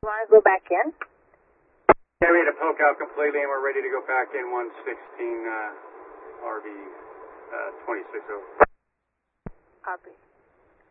want to go back in? Yeah, we had to poke out completely, and we're ready to go back in 116 RV 26 over. Copy.